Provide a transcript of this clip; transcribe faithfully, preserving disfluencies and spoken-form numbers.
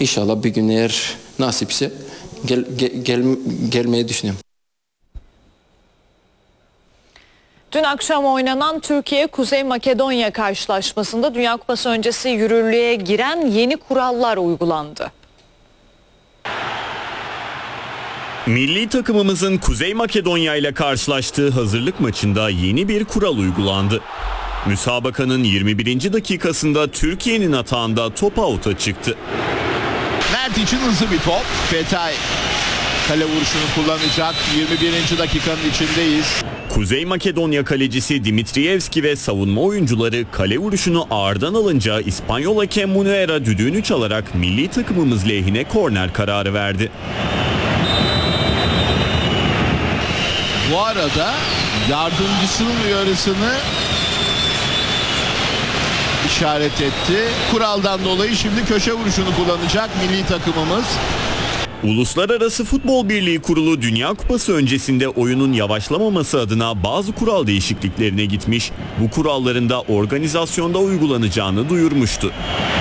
İnşallah bir gün eğer nasipse gel, gel, gel, gelmeyi düşünüyorum. Dün akşam oynanan Türkiye-Kuzey Makedonya karşılaşmasında Dünya Kupası öncesi yürürlüğe giren yeni kurallar uygulandı. Milli takımımızın Kuzey Makedonya ile karşılaştığı hazırlık maçında yeni bir kural uygulandı. Müsabakanın yirmi birinci dakikasında Türkiye'nin atağında top out'a çıktı. Mert için hızlı bir top. Fetay kale vuruşunu kullanacak. yirmi birinci dakikanın içindeyiz. Kuzey Makedonya kalecisi Dimitrievski ve savunma oyuncuları kale vuruşunu ağırdan alınca İspanyol hakem Munuera düdüğünü çalarak milli takımımız lehine korner kararı verdi. Bu arada yardımcısının uyarısını işaret etti. Kuraldan dolayı şimdi köşe vuruşunu kullanacak milli takımımız. Uluslararası Futbol Birliği Kurulu Dünya Kupası öncesinde oyunun yavaşlamaması adına bazı kural değişikliklerine gitmiş, bu kuralların da organizasyonda uygulanacağını duyurmuştu.